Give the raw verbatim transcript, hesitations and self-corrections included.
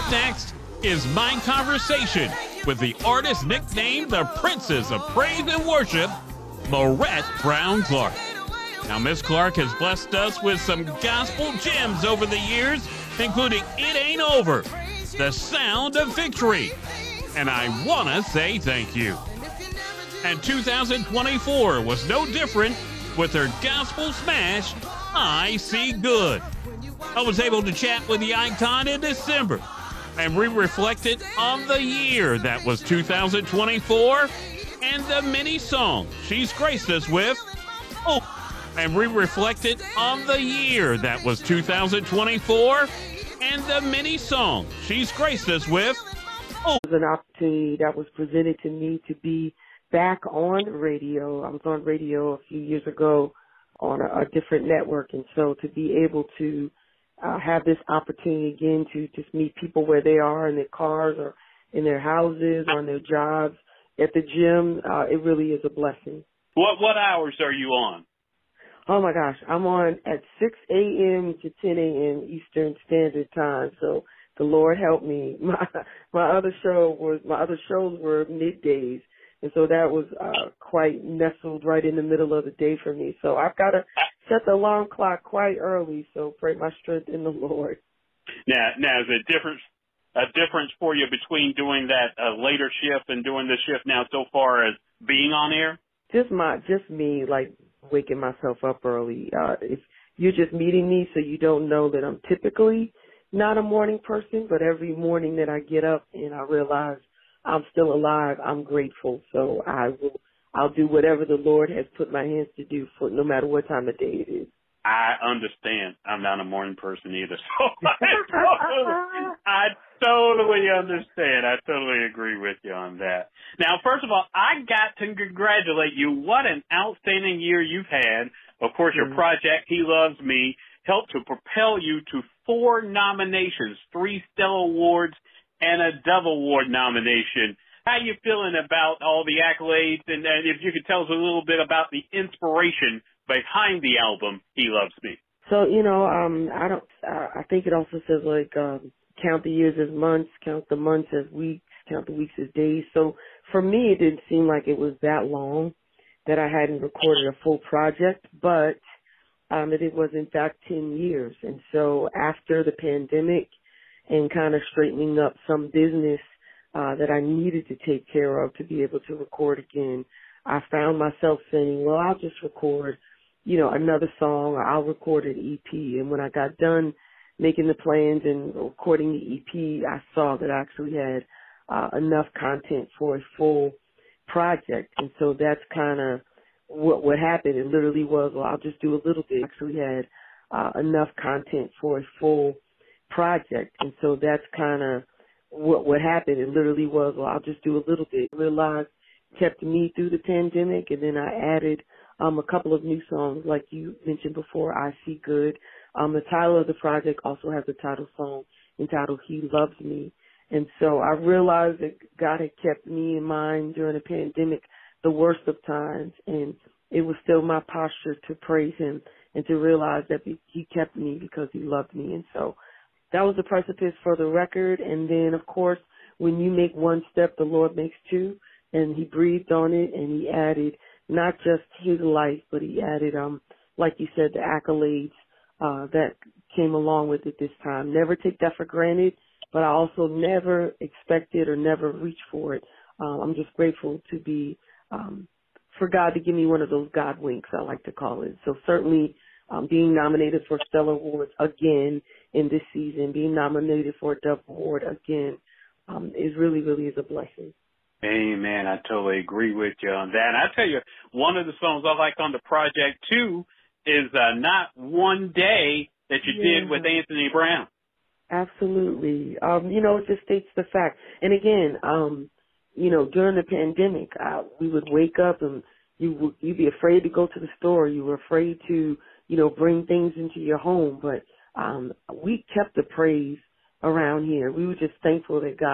Up next is my conversation with the artist nicknamed the Princess of Praise and Worship, Marette Brown Clark. Now, Miss Clark has blessed us with some gospel gems over the years, including It Ain't Over, The Sound of Victory, and I want to say thank you. And two thousand twenty-four was no different with her gospel smash, I See Good. I was able to chat with the icon in December, and we reflected on the year that was two thousand twenty-four and the many songs she's graced us with. Oh, and we reflected on the year that was two thousand twenty-four and the many songs she's graced us with. Oh. It was an opportunity that was presented to me to be back on radio. I was on radio a few years ago on a, a different network, and so to be able to uh, have this opportunity again to just meet people where they are in their cars or in their houses or on their jobs, at the gym, uh, it really is a blessing. What what hours are you on? Oh my gosh, I'm on at six a.m. to ten a.m. Eastern Standard Time. So the Lord help me. My my other show was my other shows were middays, and so that was uh, quite nestled right in the middle of the day for me. So I've got to set the alarm clock quite early. So pray my strength in the Lord. Now, now is it a difference a difference for you between doing that uh, later shift and doing the shift now so far as being on air? Just my just me like. waking myself up early. Uh, if you're just meeting me, so you don't know that I'm typically not a morning person, but every morning that I get up and I realize I'm still alive, I'm grateful. So I will, I'll do whatever the Lord has put my hands to do for no matter what time of day it is. I understand. I'm not a morning person either, so I totally, I totally understand. I totally agree with you on that. Now, first of all, I got to congratulate you. What an outstanding year you've had. Of course, your mm-hmm. project, He Loves Me, helped to propel you to four nominations, three Stellar Awards and a Dove Award nomination. How you feeling about all the accolades, and, and if you could tell us a little bit about the inspiration behind the album, He Loves Me? So, you know, um, I don't, uh, I think it also says like, um, count the years as months, count the months as weeks, count the weeks as days. So for me, it didn't seem like it was that long that I hadn't recorded a full project, but, um, it, it was in fact ten years. And so after the pandemic and kind of straightening up some business, uh, that I needed to take care of to be able to record again, I found myself saying, well, I'll just record, you know, another song, or I'll record an E P. And when I got done making the plans and recording the E P, I saw that I actually had uh, enough content for a full project. And so that's kind of what what happened. It literally was, well, I'll just do a little bit. I actually had uh, enough content for a full project. And so that's kind of what what happened. It literally was, well, I'll just do a little bit. I realized kept me through the pandemic, and then I added um, a couple of new songs, like you mentioned before, I See Good. Um, the title of the project also has a title song entitled He Loves Me. And so I realized that God had kept me in mind during the pandemic, the worst of times, and it was still my posture to praise Him and to realize that He kept me because He loved me. And so that was the precipice for the record. And then, of course, when you make one step, the Lord makes two. And He breathed on it, and He added not just His life, but He added, um, like you said, the accolades uh, that came along with it this time. Never take that for granted, but I also never expected or never reached for it. Um, I'm just grateful to be, um, for God to give me one of those God winks, I like to call it. So certainly um, being nominated for Stellar Awards again in this season, being nominated for a Dove Award again, um, is really, really is a blessing. Amen. I totally agree with you on that. And I tell you, one of the songs I like on the project, too, is uh, Not One Day that you yeah. did with Anthony Brown. Absolutely. Um, you know, it just states the fact. And again, um, you know, during the pandemic, uh, we would wake up and you would, you'd be afraid to go to the store. You were afraid to, you know, bring things into your home. But um, we kept the praise around here. We were just thankful that God